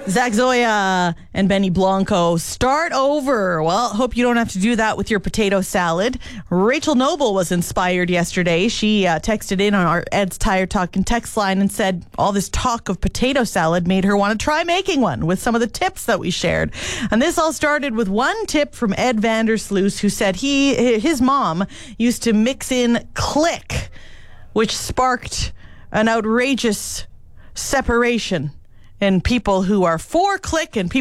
Zach Zoya and Benny Blanco, start over. Well, hope you don't have to do that with your potato salad. Rachel Noble was inspired yesterday. She texted in on our Ed's Tire Talk and text line and said all this talk of potato salad made her want to try making one with some of the tips that we shared. And this all started with one tip from Ed Vandersloot, who said his mom used to mix in Click, which sparked an outrageous separation in people who are for Click and people